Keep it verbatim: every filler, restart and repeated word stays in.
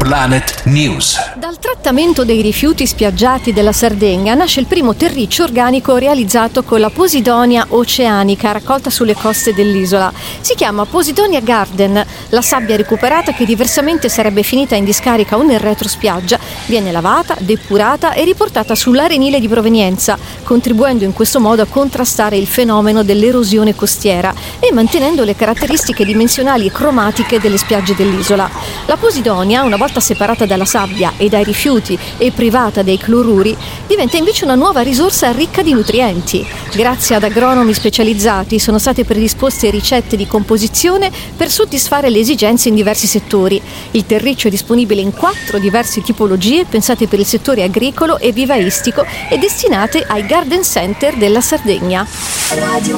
Planet News. Dal trattamento dei rifiuti spiaggiati della Sardegna nasce il primo terriccio organico realizzato con la Posidonia oceanica raccolta sulle coste dell'isola. Si chiama Posidonia Garden. La sabbia recuperata, che diversamente sarebbe finita in discarica o nel retrospiaggia, viene lavata, depurata e riportata sull'arenile di provenienza, contribuendo in questo modo a contrastare il fenomeno dell'erosione costiera e mantenendo le caratteristiche dimensionali e cromatiche delle spiagge dell'isola. La Posidonia, una volta separata dalla sabbia e dai rifiuti e privata dei cloruri, diventa invece una nuova risorsa ricca di nutrienti. Grazie ad agronomi specializzati sono state predisposte ricette di composizione per soddisfare le esigenze in diversi settori. Il terriccio è disponibile in quattro diverse tipologie pensate per il settore agricolo e vivaistico e destinate ai garden center della Sardegna.